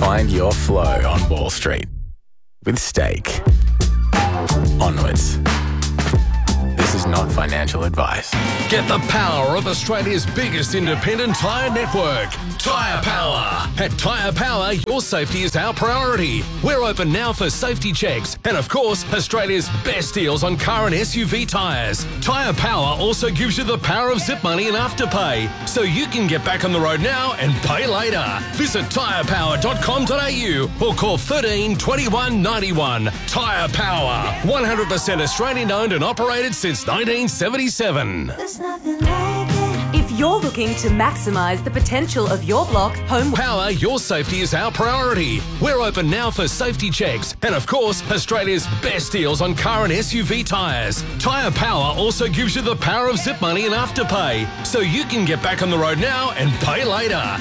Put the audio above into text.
Find your flow on Wall Street with Stake. Onwards. This is not financial advice. Get the power of Australia's biggest independent tyre network, Tyre Power. At Tyre Power, your safety is our priority. We're open now for safety checks and, of course, Australia's best deals on car and SUV tyres. Tyre Power also gives you the power of zip money and afterpay, so you can get back on the road now and pay later. Visit tyrepower.com.au or call 13 21 91. Tyre Power, 100% Australian owned and operated since 1977. There's nothing like it. If you're looking to maximise the potential of your block, home Power, your safety is our priority. We're open now for safety checks and, of course, Australia's best deals on car and SUV tyres. Tyre Power also gives you the power of zip money and afterpay, so you can get back on the road now and pay later.